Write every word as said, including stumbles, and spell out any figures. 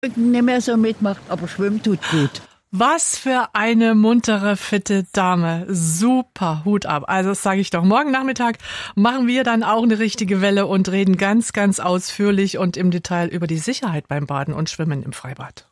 Nicht mehr so mitmacht, aber schwimmen tut gut. Was für eine muntere, fitte Dame. Super, Hut ab. Also das sage ich doch. Morgen Nachmittag machen wir dann auch eine richtige Welle und reden ganz, ganz ausführlich und im Detail über die Sicherheit beim Baden und Schwimmen im Freibad.